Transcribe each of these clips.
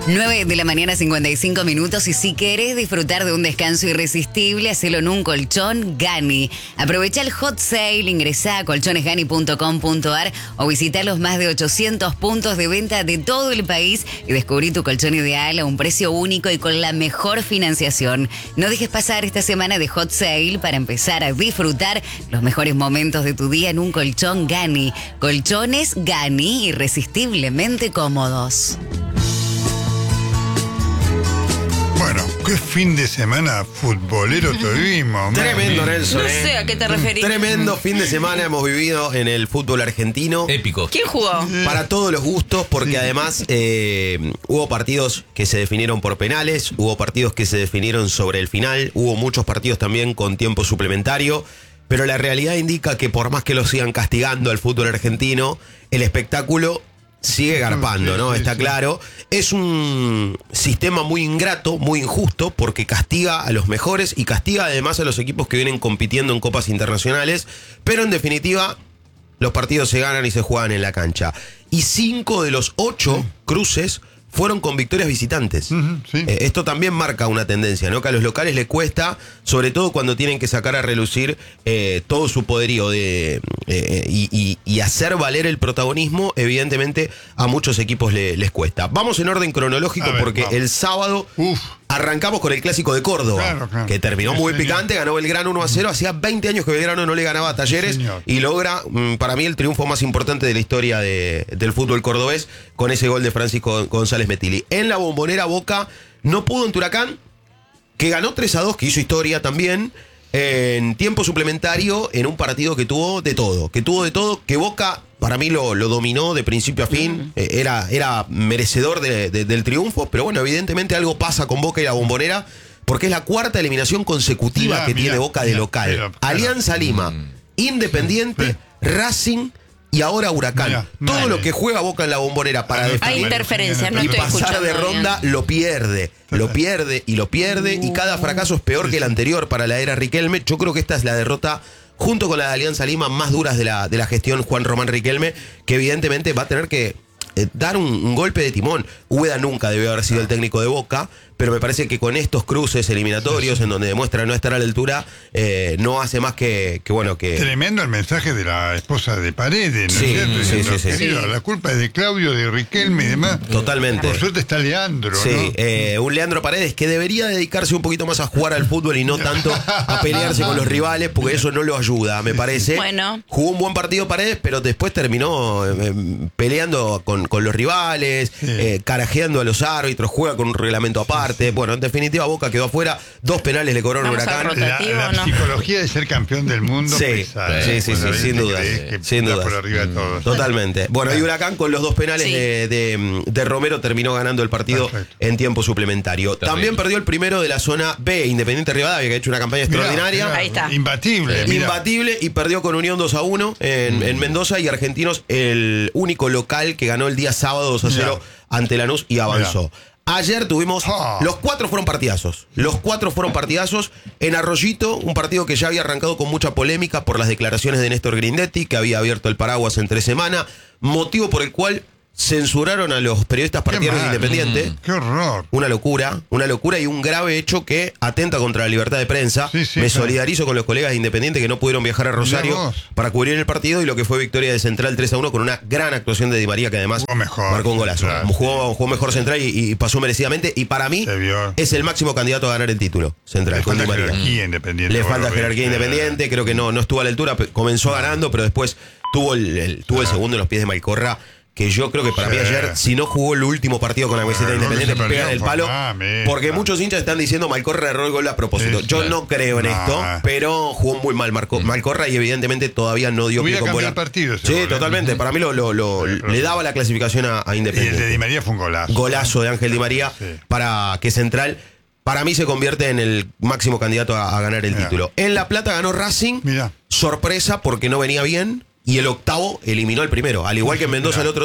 9 de la mañana, 55 minutos. Y si querés disfrutar de un descanso irresistible, hacelo en un colchón Gani. Aprovecha el hot sale, ingresá a colchonesgani.com.ar o visita los más de 800 puntos de venta de todo el país y descubrí tu colchón ideal a un precio único y con la mejor financiación. No dejes pasar esta semana de hot sale para empezar a disfrutar los mejores momentos de tu día en un colchón Gani. Colchones Gani, irresistiblemente cómodos. Bueno, qué fin de semana futbolero tuvimos. Tremendo, Nelson. No sé a qué te referís. Tremendo fin de semana hemos vivido en el fútbol argentino. Épico. ¿Quién jugó? Para todos los gustos, porque además hubo partidos que se definieron por penales, hubo partidos que se definieron sobre el final, hubo muchos partidos también con tiempo suplementario, pero la realidad indica que por más que lo sigan castigando al fútbol argentino, el espectáculo sigue garpando, ¿no? Está claro. Es un sistema muy ingrato, muy injusto, porque castiga a los mejores y castiga además a los equipos que vienen compitiendo en copas internacionales, pero en definitiva los partidos se ganan y se juegan en la cancha. Y 5 de los 8 cruces fueron con victorias visitantes. Sí. Esto también marca una tendencia, ¿no? Que a los locales les cuesta, sobre todo cuando tienen que sacar a relucir todo su poderío y hacer valer el protagonismo. Evidentemente a muchos equipos les cuesta. Vamos en orden cronológico porque vamos. el sábado arrancamos con el clásico de Córdoba, Claro. que terminó Sí, muy señor. picante, ganó Belgrano 1-0. Hacía 20 años que Belgrano no le ganaba a Talleres señor. y logra, para mí, el triunfo más importante de la historia del fútbol cordobés con ese gol de Francisco González Metilli. En la Bombonera, Boca no pudo ante Huracán, que ganó 3-2, que hizo historia también, en tiempo suplementario, en un partido que tuvo de todo, que Boca para mí lo dominó de principio a fin, era merecedor del triunfo, pero bueno, evidentemente algo pasa con Boca y la Bombonera, porque es la cuarta eliminación consecutiva que tiene Boca de local. Pero, Alianza Lima, Independiente, Racing y ahora Huracán. Todo Mira, lo que juega Boca en la Bombonera para Hay definir interferencias, no y estoy pasar escuchando de ronda bien. lo pierde, y cada fracaso es peor que el anterior para la era Riquelme. Yo creo que esta es la derrota, junto con la de Alianza Lima, más duras de la gestión Juan Román Riquelme, que evidentemente va a tener que dar un golpe de timón. Úbeda nunca debió haber sido el técnico de Boca, pero me parece que con estos cruces eliminatorios en donde demuestra no estar a la altura, no hace más que Tremendo el mensaje de la esposa de Paredes, ¿no Sí, es cierto? sí, Diciendo, sí, sí. querido, la culpa es de Claudio, de Riquelme y demás. Totalmente. Por suerte está Leandro, Sí, ¿no? un Leandro Paredes que debería dedicarse un poquito más a jugar al fútbol y no tanto a pelearse con los rivales, porque eso no lo ayuda, me parece. Bueno. Jugó un buen partido Paredes, pero después terminó peleando con los rivales, carajeando a los árbitros, juega con un reglamento aparte. Bueno, en definitiva Boca quedó afuera, 2 penales le cobraron Vamos a Huracán. rotar. La psicología de ser campeón del mundo Sí, pesa, sí, Cuando sin te dudas, crees que sin estás dudas. por arriba de todos. Totalmente. Bueno, y Huracán con los 2 penales Sí. de Romero terminó ganando el partido Perfecto. en tiempo suplementario. Terrible. También perdió el primero de la zona B, Independiente Rivadavia, que ha hecho una campaña extraordinaria. Ahí está. Imbatible. mirá. Imbatible, y perdió con Unión 2-1 en Mendoza, y Argentinos el único local que ganó el día sábado 2-0 ante Lanús y avanzó. Ayer tuvimos, los 4 fueron partidazos. En Arroyito, un partido que ya había arrancado con mucha polémica por las declaraciones de Néstor Grindetti, que había abierto el paraguas entre semana, motivo por el cual censuraron a los periodistas partidarios de mal. Independiente. Qué horror. Una locura y un grave hecho que atenta contra la libertad de prensa. Sí, Me claro. solidarizo con los colegas de Independiente que no pudieron viajar a Rosario Mirá vos. para cubrir el partido, y lo que fue victoria de Central 3-1 con una gran actuación de Di María, que además Jugó mejor, marcó un golazo. Central. Jugó mejor Central y pasó merecidamente, y para mí Se vio. es el máximo candidato a ganar el título, Central, Le con Di falta María. jerarquía Independiente. Le por falta lo jerarquía que- Independiente, creo que no estuvo a la altura, comenzó ganando, pero después tuvo el segundo en los pies de Malcorra, que yo creo que para mí ayer, si no jugó el último partido con la camiseta de Error Independiente, se pega perdió el palo, por nada, porque mira. muchos hinchas están diciendo Malcorra erró el gol a propósito. Sí, Yo claro. no creo en No. esto, pero jugó muy mal Malcorra, y evidentemente todavía no dio pie Hubiera con bola. cambiado el partido ese Sí, gol, ¿eh? totalmente. Para mí le daba la clasificación a Y el de Independiente. Di María fue un golazo. Golazo de Ángel Di María Sí. para que Central, para mí, se convierte en el máximo candidato a ganar el Mirá. título. En La Plata ganó Racing. Mirá. Sorpresa porque no venía bien. Y el octavo eliminó al primero. Al igual que en Mendoza el otro día,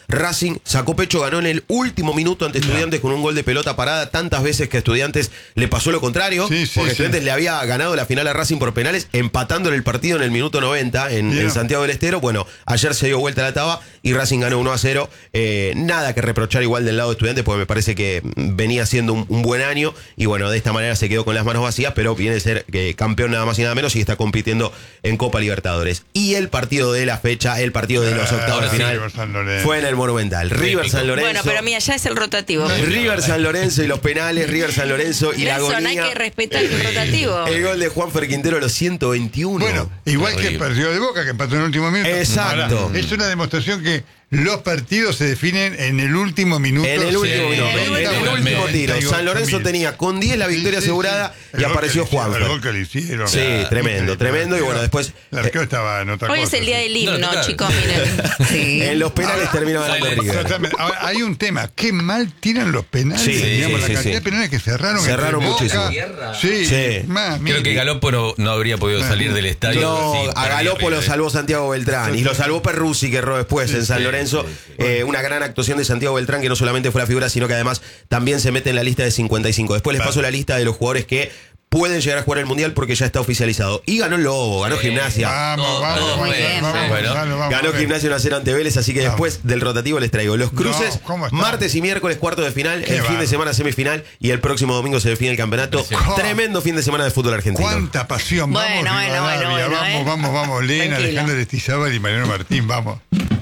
Racing sacó pecho, ganó en el último minuto ante Estudiantes con un gol de pelota parada, tantas veces que a Estudiantes le pasó lo contrario, porque Estudiantes le había ganado la final a Racing por penales, empatando el partido en el minuto 90 en Santiago del Estero. Bueno, ayer se dio vuelta la taba y Racing ganó 1-0. Nada que reprochar igual del lado de Estudiantes, porque me parece que venía siendo un buen año y bueno, de esta manera se quedó con las manos vacías, pero viene a ser campeón nada más y nada menos y está compitiendo en Copa Libertadores. Y el partido de la fecha, el partido de los octavos de final, fue en el Monumental. River San Lorenzo. Bueno, pero mira, ya es el rotativo. River San Lorenzo y los penales, River San Lorenzo y la agonía. Hay que respetar el rotativo. El gol de Juanfer Quintero a los 121. Bueno, igual que perdió de Boca, que empató en el último minuto. Exacto. Ahora, es una demostración que los partidos se definen en el último minuto. En el último minuto. En el último tiro. San Lorenzo tenía con 10 la victoria asegurada y apareció Juanfer. El gol que le hicieron. Sí, tremendo. Y bueno, después. El arquero estaba en otra cosa. Hoy es el día del himno, chicos, miren. Sí. En los penales terminó ganando River. Ahora, hay un tema. Qué mal tiran los penales. Digamos, la cantidad de penales que cerraron. Cerraron muchísimo. Sí. Creo que Galopo no habría podido salir del estadio. No, a Galopo lo salvó Santiago Beltrán y lo salvó Perruzzi, que erró después en San Lorenzo. Una gran actuación de Santiago Beltrán, que no solamente fue la figura, sino que además también se mete en la lista de 55. Después les paso la lista de los jugadores que pueden llegar a jugar el Mundial porque ya está oficializado. Y ganó el Lobo, ganó Gimnasia. Vamos. Ganó Gimnasia 1-0 ante Vélez, así que después del rotativo les traigo los cruces. Martes y miércoles, cuarto de final, el fin de semana semifinal y el próximo domingo se define el campeonato. Tremendo fin de semana de fútbol argentino. Cuánta pasión. Vamos, Lena, Alejandro Aristizábal y Mariano Martín, vamos.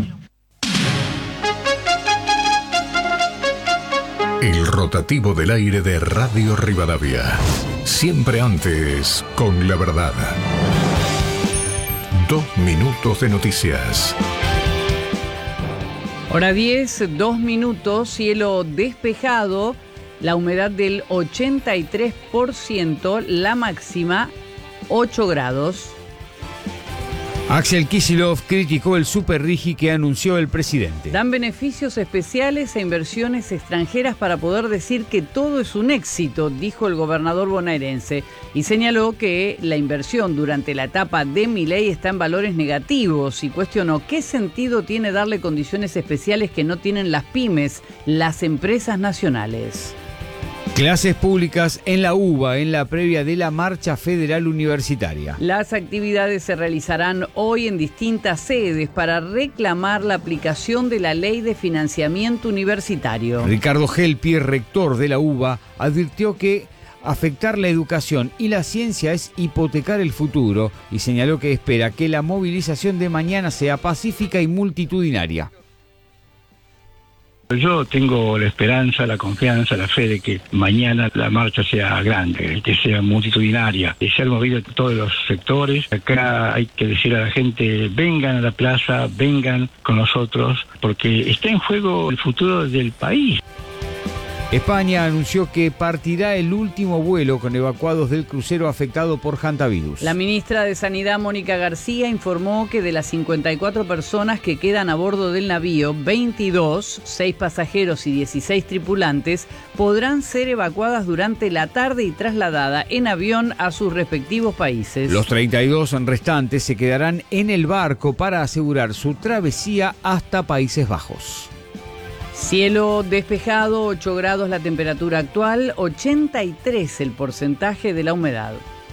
El rotativo del aire de Radio Rivadavia. Siempre antes, con la verdad. 2 minutos de noticias. Hora 10, 2 minutos, cielo despejado, la humedad del 83%, la máxima 8 grados. Axel Kicillof criticó el superrigi que anunció el presidente. Dan beneficios especiales e inversiones extranjeras para poder decir que todo es un éxito, dijo el gobernador bonaerense, y señaló que la inversión durante la etapa de Milei está en valores negativos y cuestionó qué sentido tiene darle condiciones especiales que no tienen las pymes, las empresas nacionales. Clases públicas en la UBA en la previa de la Marcha Federal Universitaria. Las actividades se realizarán hoy en distintas sedes para reclamar la aplicación de la Ley de Financiamiento Universitario. Ricardo Gelpi, rector de la UBA, advirtió que afectar la educación y la ciencia es hipotecar el futuro y señaló que espera que la movilización de mañana sea pacífica y multitudinaria. Yo tengo la esperanza, la confianza, la fe de que mañana la marcha sea grande, que sea multitudinaria, que sea movida en todos los sectores. Acá hay que decir a la gente, vengan a la plaza, vengan con nosotros, porque está en juego el futuro del país. España anunció que partirá el último vuelo con evacuados del crucero afectado por hantavirus. La ministra de Sanidad, Mónica García, informó que de las 54 personas que quedan a bordo del navío, 22, 6 pasajeros y 16 tripulantes, podrán ser evacuadas durante la tarde y trasladadas en avión a sus respectivos países. Los 32 restantes se quedarán en el barco para asegurar su travesía hasta Países Bajos. Cielo despejado, 8 grados la temperatura actual, 83 el porcentaje de la humedad.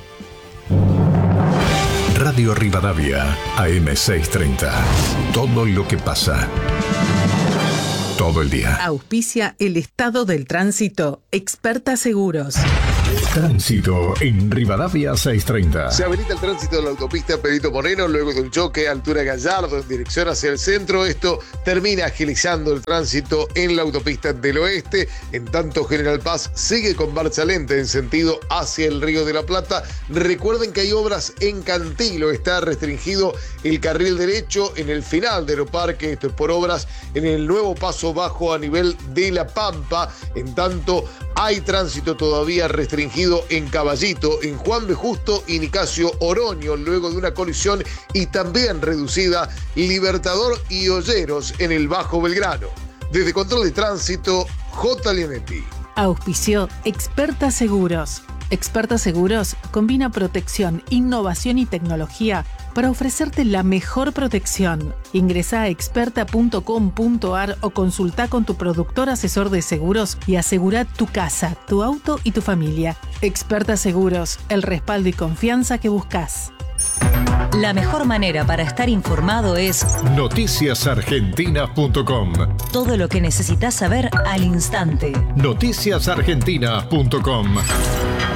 Radio Rivadavia, AM630. Todo lo que pasa. Todo el día. Auspicia el estado del tránsito. Experta Seguros. Tránsito en Rivadavia 630. Se habilita el tránsito de la autopista Perito Moreno luego de un choque a altura Gallardo en dirección hacia el centro. Esto termina agilizando el tránsito en la autopista del oeste. En tanto, General Paz sigue con marcha lenta en sentido hacia el Río de la Plata. Recuerden que hay obras en Cantilo. Está restringido el carril derecho en el final de Aeroparque. Esto es por obras en el nuevo paso bajo a nivel de La Pampa. En tanto, hay tránsito todavía restringido en Caballito, en Juan B. Justo y Nicasio Oroño, luego de una colisión, y también reducida Libertador y Olleros en el Bajo Belgrano. Desde Control de Tránsito, J. Lienetti. Auspició Experta Seguros. Experta Seguros combina protección, innovación y tecnología para ofrecerte la mejor protección. Ingresá a experta.com.ar o consultá con tu productor asesor de seguros y asegura tu casa, tu auto y tu familia. Experta Seguros, el respaldo y confianza que buscas. La mejor manera para estar informado es noticiasargentina.com. Todo lo que necesitas saber al instante. Noticiasargentina.com.